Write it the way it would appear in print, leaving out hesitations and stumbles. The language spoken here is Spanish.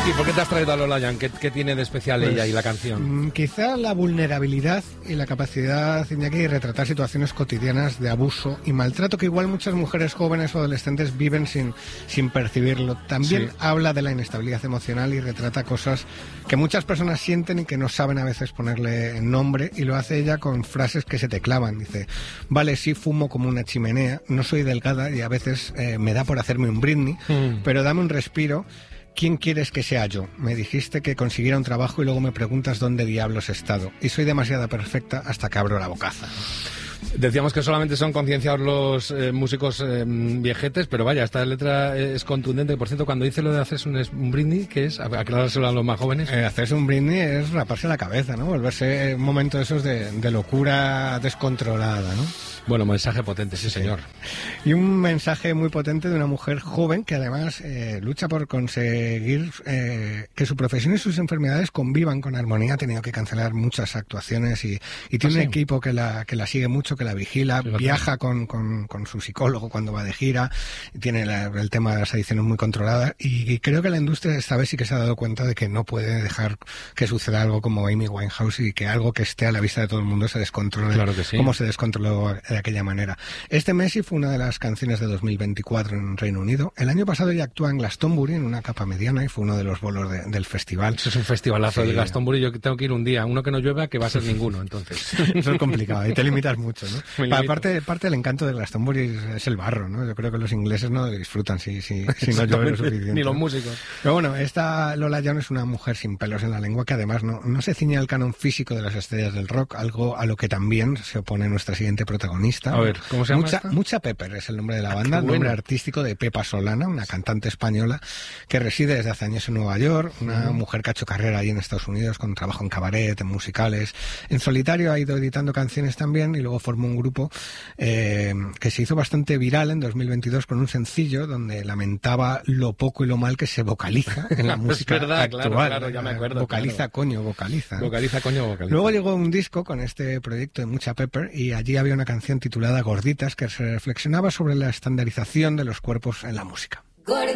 Iñaki, ¿por qué te has traído a Lola Young? ¿Qué tiene de especial ella y la canción? Quizá la vulnerabilidad y la capacidad, Iñaki, de retratar situaciones cotidianas de abuso y maltrato que igual muchas mujeres jóvenes o adolescentes viven sin percibirlo. También habla de la inestabilidad emocional y retrata cosas que muchas personas sienten y que no saben a veces ponerle nombre, y lo hace ella con frases que se te clavan. Dice: vale, sí fumo como una chimenea, no soy delgada y a veces me da por hacerme un Britney, pero dame un respiro. ¿Quién quieres que sea yo? Me dijiste que consiguiera un trabajo y luego me preguntas dónde diablos he estado. Y soy demasiado perfecta hasta que abro la bocaza. Decíamos que solamente son concienciados los músicos viejetes, pero vaya, esta letra es contundente. Por cierto, cuando dice lo de hacerse un Britney, ¿qué es? Aclarárselo a los más jóvenes. Hacerse un Britney es raparse la cabeza, ¿no? Volverse un momento de esos de locura descontrolada, ¿no? Bueno, mensaje potente, sí, señor. Y un mensaje muy potente de una mujer joven que además lucha por conseguir que su profesión y sus enfermedades convivan con armonía. Ha tenido que cancelar muchas actuaciones y tiene un equipo que la sigue mucho, que la vigila, viaja con su psicólogo cuando va de gira, y tiene el tema de las adicciones muy controlada, y creo que la industria esta vez sí que se ha dado cuenta de que no puede dejar que suceda algo como Amy Winehouse y que algo que esté a la vista de todo el mundo se descontrole, claro que sí, como se descontroló de aquella manera. Este Messi fue una de las canciones de 2024 en Reino Unido. El año pasado ya actúa en Glastonbury en una capa mediana y fue uno de los bolos del festival. Eso es un festivalazo, de Glastonbury. Yo tengo que ir un día, uno que no llueva, que va a ser ninguno, entonces. Eso es complicado y te limitas mucho, ¿no? Parte del encanto de Glastonbury es el barro, ¿no? Yo creo que los ingleses no disfrutan si no llueve lo suficiente. Ni los músicos. Pero bueno, esta Lola Young es una mujer sin pelos en la lengua que además no se ciñe al canon físico de las estrellas del rock, algo a lo que también se opone nuestra siguiente protagonista. A ver, ¿cómo se llama esta? Mucha Pepper es el nombre de la banda, el nombre artístico de Pepa Solana, una cantante española que reside desde hace años en Nueva York, una mujer que ha hecho carrera ahí en Estados Unidos con trabajo en cabaret, en musicales. En solitario ha ido editando canciones también y luego formó un grupo que se hizo bastante viral en 2022 con un sencillo donde lamentaba lo poco y lo mal que se vocaliza en la música es verdad, actual. Claro, ya me acuerdo. Vocaliza, coño, vocaliza. Vocaliza, coño, vocaliza. Luego llegó un disco con este proyecto de Mucha Pepper y allí había una canción titulada Gorditas que se reflexionaba sobre la estandarización de los cuerpos en la música.